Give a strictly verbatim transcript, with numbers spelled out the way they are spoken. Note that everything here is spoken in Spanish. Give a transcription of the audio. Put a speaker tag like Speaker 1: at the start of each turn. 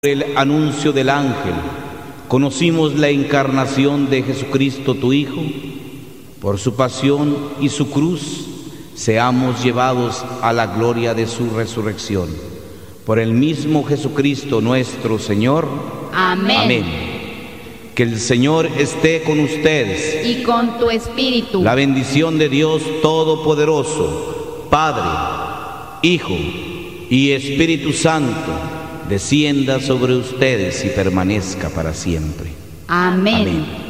Speaker 1: el anuncio del ángel, conocimos la encarnación de Jesucristo, tu Hijo. Por su pasión y su cruz, seamos llevados a la gloria de su resurrección. Por el mismo Jesucristo nuestro Señor.
Speaker 2: Amén.
Speaker 1: Amén. Que el Señor esté con ustedes.
Speaker 2: Y con tu espíritu.
Speaker 1: La bendición de Dios Todopoderoso, Padre, Hijo y Espíritu Santo, descienda sobre ustedes y permanezca para siempre.
Speaker 2: Amén.
Speaker 1: Amén.